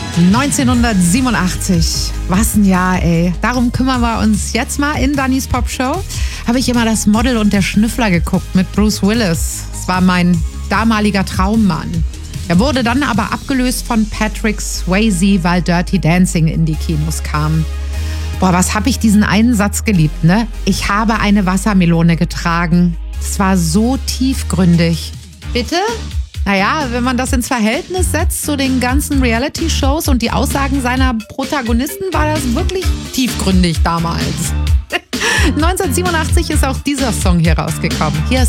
1987. Was ein Jahr, ey. Darum kümmern wir uns jetzt mal in Dannys Popshow. Habe ich immer das Model und der Schnüffler geguckt mit Bruce Willis. Das war mein damaliger Traummann. Er wurde dann aber abgelöst von Patrick Swayze, weil Dirty Dancing in die Kinos kam. Boah, was habe ich diesen einen Satz geliebt, ne? Ich habe eine Wassermelone getragen. Das war so tiefgründig. Bitte? Naja, wenn man das ins Verhältnis setzt zu den ganzen Reality-Shows und die Aussagen seiner Protagonisten, war das wirklich tiefgründig damals. 1987 ist auch dieser Song hier rausgekommen. Hier ist